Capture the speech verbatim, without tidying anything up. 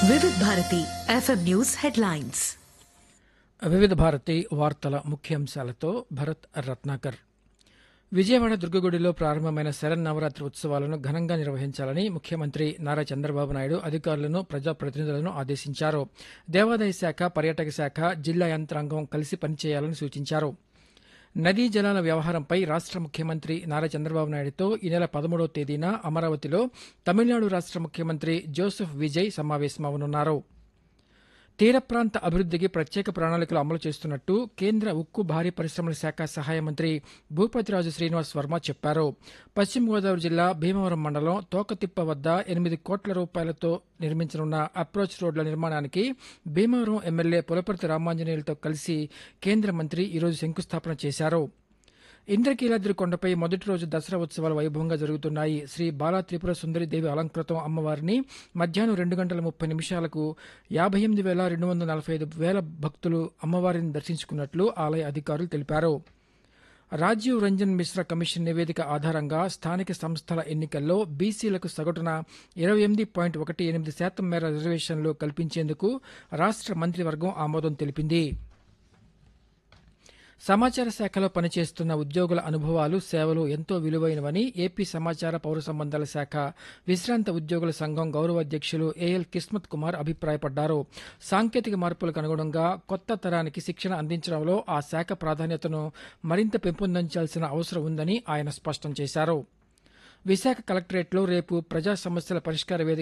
వివిధ Bharati FM news headlines. వివిధ భారతి వార్తల ముఖ్యాంశాలతో భరత్ రత్నాకర్. విజయవాడ దుర్గగుడిలో ప్రారంభమైన శరన్నవరాత్రి ఉత్సవాలను ఘనంగా నిర్వహించాలని ముఖ్యమంత్రి నారా చంద్రబాబు నాయుడు అధికారులను, ప్రజాప్రతినిధులను ఆదేశించారు. దేవాదాయ శాఖ, పర్యాటక శాఖ, జిల్లా యంత్రాంగం కలిసి పనిచేయాలని సూచించారు. నదీ జలాల వ్యవహారంపై రాష్ట ముఖ్యమంత్రి నారా చంద్రబాబు నాయుడుతో ఈ నెల పదమూడవ తేదీన అమరావతిలో తమిళనాడు రాష్ట ముఖ్యమంత్రి జోసెఫ్ విజయ్ సమావేశమవనున్నారు. తీర ప్రాంత అభివృద్దికి ప్రత్యేక ప్రణాళికలు అమలు చేస్తున్నట్టు కేంద్ర ఉక్కు, భారీ పరిశ్రమల శాఖ సహాయ మంత్రి భూపతిరాజు శ్రీనివాస్ వర్మ చెప్పారు. పశ్చిమ గోదావరి జిల్లా భీమవరం మండలం తోకతిప్ప వద్ద ఎనిమిది కోట్ల రూపాయలతో నిర్మించనున్న అప్రోచ్ రోడ్ల నిర్మాణానికి భీమవరం ఎమ్మెల్యే పులపర్తి రామాంజనేయులతో కలిసి కేంద్ర మంత్రి ఈరోజు శంకుస్థాపన చేశారు. ఇంద్రకీలాద్రి కొండపై మొదటి రోజు దసరా ఉత్సవాలు వైభవంగా జరుగుతున్నాయి. శ్రీ బాలా త్రిపుర సుందరి దేవి అలంకృతం అమ్మవారిని మధ్యాహ్నం రెండు గంటల ముప్పై నిమిషాలకు యాభై ఎనిమిది వేల రెండు వందల నలభై ఐదు వేల భక్తులు అమ్మవారిని దర్శించుకున్నట్లు ఆలయ అధికారులు తెలిపారు. రాజీవ్ రంజన్ మిశ్రా కమిషన్ నివేదిక ఆధారంగా స్థానిక సంస్థల ఎన్నికల్లో బీసీలకు సగటున ఇరవై ఎనిమిది పాయింట్ ఒకటి ఎనిమిది శాతం మేర రిజర్వేషన్లు కల్పించేందుకు రాష్ట మంత్రివర్గం ఆమోదం తెలిపింది. సమాచార శాఖలో పనిచేస్తున్న ఉద్యోగుల అనుభవాలు, సేవలు ఎంతో విలువైనవని ఏపీ సమాచార, పౌర సంబంధాల శాఖ విశ్రాంత ఉద్యోగుల సంఘం గౌరవ అధ్యక్షులు ఏఎల్ కిస్మత్ కుమార్ అభిప్రాయపడ్డారు. సాంకేతిక మార్పులకు అనుగుణంగా కొత్త తరానికి శిక్షణ అందించడంలో ఆ శాఖ ప్రాధాన్యతను మరింత పెంపొందించాల్సిన అవసరం ఉందని ఆయన స్పష్టం చేశారు. విశాఖ కలెక్టరేట్లో రేపు ప్రజా సమస్యల పరిష్కార వేదిక